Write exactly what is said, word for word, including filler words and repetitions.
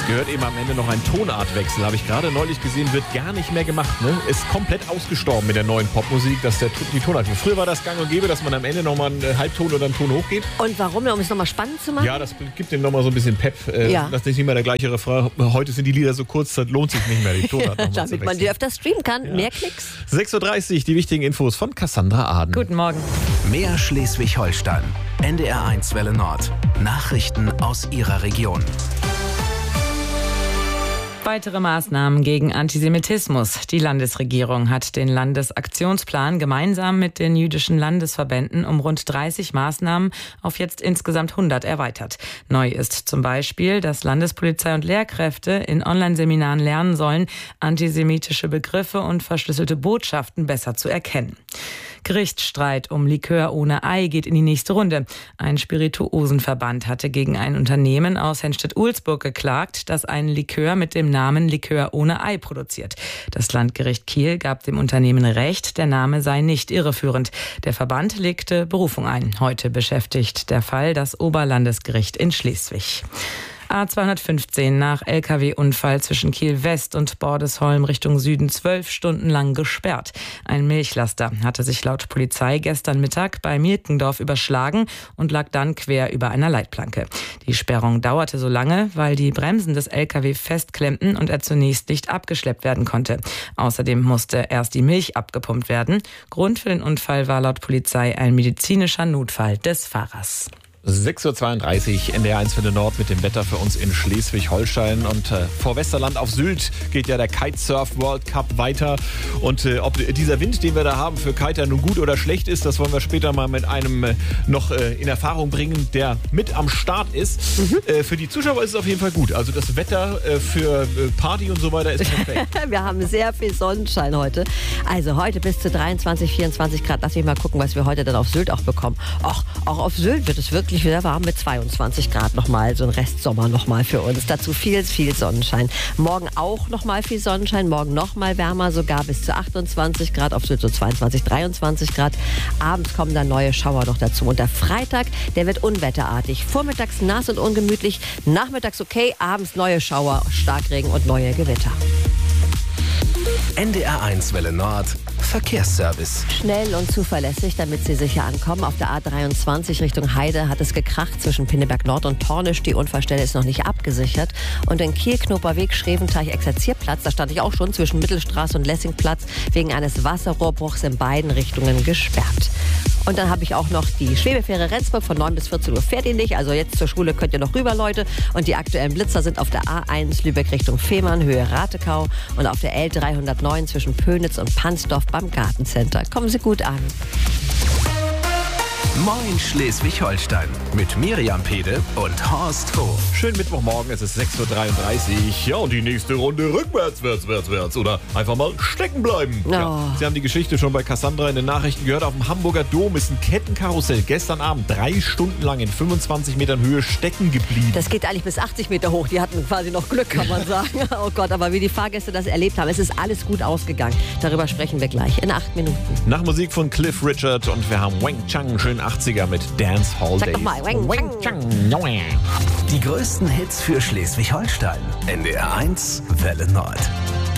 gehört eben am Ende noch ein Tonartwechsel. Habe ich gerade neulich gesehen, wird gar nicht mehr gemacht. Ne? Ist komplett ausgestorben mit der neuen Popmusik, dass der, die Tonart. Früher war das gang und gäbe, dass man am Ende nochmal einen Halbton oder einen Ton hochgeht. Und warum? Um es nochmal spannend zu machen? Ja, das gibt dem nochmal so ein bisschen Pep. Äh, ja. Das ist nicht mehr der gleiche Refrain. Heute sind die Lieder so kurz, das lohnt sich nicht mehr, die Tonart nochmal zu Damit man die öfter streamen kann. Ja. Mehr Klicks. sechs Uhr dreißig, die wichtigen Infos von Cassandra Aden. Guten Morgen. Mehr Schleswig-Holstein. N D R eins Welle Nord. Nachrichten aus Ihrer Region. Weitere Maßnahmen gegen Antisemitismus. Die Landesregierung hat den Landesaktionsplan gemeinsam mit den jüdischen Landesverbänden um rund dreißig Maßnahmen auf jetzt insgesamt hundert erweitert. Neu ist zum Beispiel, dass Landespolizei und Lehrkräfte in Online-Seminaren lernen sollen, antisemitische Begriffe und verschlüsselte Botschaften besser zu erkennen. Gerichtsstreit um Likör ohne Ei geht in die nächste Runde. Ein Spirituosenverband hatte gegen ein Unternehmen aus Henstedt-Ulzburg geklagt, das einen Likör mit dem Namen Likör ohne Ei produziert. Das Landgericht Kiel gab dem Unternehmen Recht, der Name sei nicht irreführend. Der Verband legte Berufung ein. Heute beschäftigt der Fall das Oberlandesgericht in Schleswig. A zweihundertfünfzehn nach L K W-Unfall zwischen Kiel West und Bordesholm Richtung Süden zwölf Stunden lang gesperrt. Ein Milchlaster hatte sich laut Polizei gestern Mittag bei Milkendorf überschlagen und lag dann quer über einer Leitplanke. Die Sperrung dauerte so lange, weil die Bremsen des L K W festklemmten und er zunächst nicht abgeschleppt werden konnte. Außerdem musste erst die Milch abgepumpt werden. Grund für den Unfall war laut Polizei ein medizinischer Notfall des Fahrers. sechs Uhr zweiunddreißig, N D R eins Welle Nord mit dem Wetter für uns in Schleswig-Holstein. Und äh, vor Westerland auf Sylt geht ja der Kitesurf World Cup weiter. Und äh, ob dieser Wind, den wir da haben, für Kiter nun gut oder schlecht ist, das wollen wir später mal mit einem äh, noch äh, in Erfahrung bringen, der mit am Start ist. Mhm. Äh, für die Zuschauer ist es auf jeden Fall gut. Also das Wetter äh, für äh, Party und so weiter ist perfekt. Wir haben sehr viel Sonnenschein heute. Also heute bis zu dreiundzwanzig, vierundzwanzig Grad. Lass mich mal gucken, was wir heute dann auf Sylt auch bekommen. Ach, auch auf Sylt wird es wirklich wieder warm mit zweiundzwanzig Grad nochmal, so ein Restsommer nochmal für uns. Dazu viel, viel Sonnenschein. Morgen auch nochmal viel Sonnenschein, morgen nochmal wärmer, sogar bis zu achtundzwanzig Grad, auf Sylt so zweiundzwanzig, dreiundzwanzig Grad. Abends kommen dann neue Schauer noch dazu. Und der Freitag, der wird unwetterartig. Vormittags nass und ungemütlich, nachmittags okay, abends neue Schauer, Starkregen und neue Gewitter. N D R eins Welle Nord. Verkehrsservice. Schnell und zuverlässig, damit Sie sicher ankommen. Auf der A dreiundzwanzig Richtung Heide hat es gekracht zwischen Pinneberg Nord und Tornisch. Die Unfallstelle ist noch nicht abgesichert. Und in Kiel, Knoperweg, Schreventeich, Exerzierplatz, da stand ich auch schon zwischen Mittelstraße und Lessingplatz, wegen eines Wasserrohrbruchs in beiden Richtungen gesperrt. Und dann habe ich auch noch die Schwebefähre Rendsburg von neun bis vierzehn Uhr fährt die nicht. Also jetzt zur Schule könnt ihr noch rüber, Leute. Und die aktuellen Blitzer sind auf der A eins Lübeck Richtung Fehmarn, Höhe Ratekau. Und auf der L dreihundertneun zwischen Pönitz und Pansdorf beim Gartencenter. Kommen Sie gut an. Moin Schleswig-Holstein mit Miriam Pede und Horst Hof. Schönen Mittwochmorgen, es ist sechs Uhr dreiunddreißig. Ja, und die nächste Runde rückwärts, wärts, wärts, wärts. Oder einfach mal stecken bleiben. Oh. Ja, Sie haben die Geschichte schon bei Cassandra in den Nachrichten gehört. Auf dem Hamburger Dom ist ein Kettenkarussell gestern Abend drei Stunden lang in fünfundzwanzig Metern Höhe stecken geblieben. Das geht eigentlich bis achtzig Meter hoch. Die hatten quasi noch Glück, kann man sagen. Oh Gott, aber wie die Fahrgäste das erlebt haben, es ist alles gut ausgegangen. Darüber sprechen wir gleich in acht Minuten. Nach Musik von Cliff Richard und wir haben Wang Chang, schön achtziger mit Dance Hall Days. Sag doch mal, Wang, Wang Chang. Die größten Hits für Schleswig-Holstein. N D R eins Welle Nord.